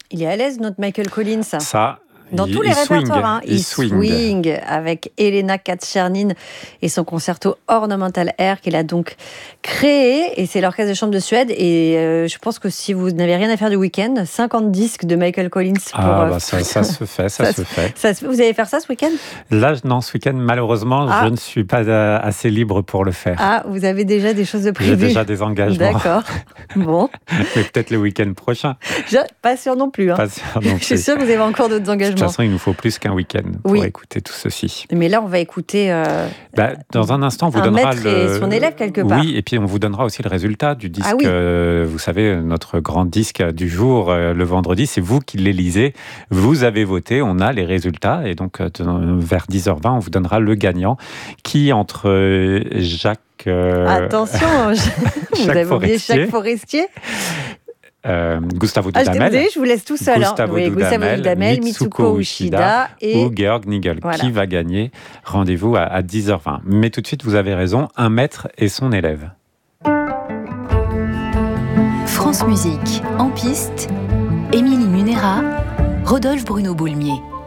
Il est à l'aise, notre Michael Collins. Ça, Dans tous les répertoires, il swing avec Elena Katschernin et son concerto Ornamental Air qu'il a donc créé. Et c'est l'Orchestre de chambre de Suède. Et je pense que si vous n'avez rien à faire du week-end, 50 disques de Michael Collins pour... ça se fait, ça se fait. Vous allez faire ça ce week-end ? Là, non, ce week-end, malheureusement, je ne suis pas assez libre pour le faire. Ah, vous avez déjà des choses de prévues ? J'ai déjà des engagements. D'accord. Bon. Mais peut-être le week-end prochain. Pas sûr non plus. Pas sûr non plus. Je suis sûre que vous avez encore d'autres engagements. De toute façon, il nous faut plus qu'un week-end pour écouter tout ceci. Mais là, on va écouter... dans un instant, on vous un donnera maître et son élève quelque part. Oui, et puis on vous donnera aussi le résultat du disque. Vous savez, notre grand disque du jour, le vendredi, c'est vous qui l'élisez. Vous avez voté, on a les résultats. Et donc, vers 10h20, on vous donnera le gagnant qui, entre Jacques... Attention, vous avez oublié Jacques Forestier. Gustavo Dudamel, je vous laisse tout seul. Gustavo Dudamel, Mitsuko Uchida ou Georg Nigel. Voilà. Qui va gagner ? Rendez-vous à 10h20. Mais tout de suite, vous avez raison, un maître et son élève. France Musique, en piste, Émilie Munera, Rodolphe Bruno Boulmier.